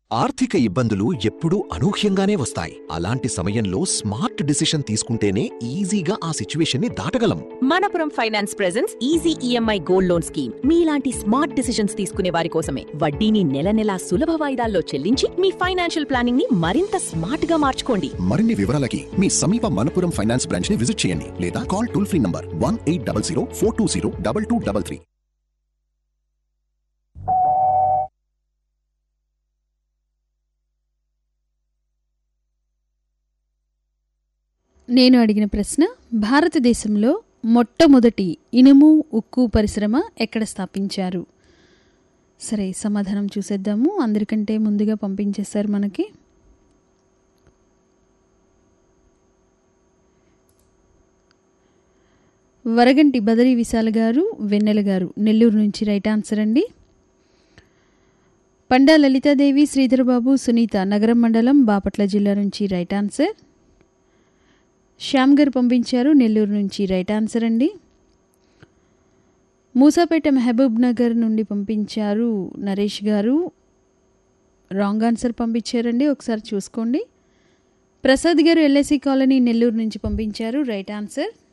ఆర్థిక ఇబ్బందులు ఎప్పుడూ అనూహ్యంగానే వస్తాయి. అలాంటి సమయంలో స్మార్ట్ డిసిషన్ తీసుకుంటేనే ఈజీగా ఆ సిచ్యువేషన్ని దాటగలం. Manappuram finance presence easy EMI gold loan scheme మీలాంటి స్మార్ట్ డిసిషన్స్ తీసుకునే వారి కోసమే. వడ్డీని నెల నెలా సులభ వాయిదాల్లో చెల్లించి మీ ఫైనాన్షియల్ ప్లానింగ్ ని మరింత స్మార్ట్ గా మార్చుకోండి. మరిన్ని వివరాలకి మీ సమీప మనపురం ఫైనాన్స్ బ్రాంచ్ ని విజిట్ చేయండి లేదా కాల్ టోల్ ఫ్రీ నంబర్ 1800 420 2233. నేను అడిగిన ప్రశ్న, భారతదేశంలో మొట్టమొదటి ఇనుము ఉక్కు పరిశ్రమ ఎక్కడ స్థాపించారు? సరే, సమాధానం చూసేద్దాము. అందరికంటే ముందుగా పంపించేశారు మనకి. వరగంటి బదరి విశాల గారు, వెన్నెల గారు నెల్లూరు నుంచి రైట్ ఆన్సర్ అండి. పండా లలితాదేవి, శ్రీధరబాబు, సునీత నగరం మండలం బాపట్ల జిల్లా నుంచి రైట్ ఆన్సర్. శ్యామ్ గారు పంపించారు నెల్లూరు నుంచి రైట్ ఆన్సర్ అండి. మూసాపేట మహబూబ్ నగర్ నుండి పంపించారు నరేష్ గారు, రాంగ్ ఆన్సర్ పంపించారండి, ఒకసారి చూసుకోండి. ప్రసాద్ గారు ఎల్ఐసి కాలనీ నెల్లూరు నుంచి పంపించారు రైట్ ఆన్సర్.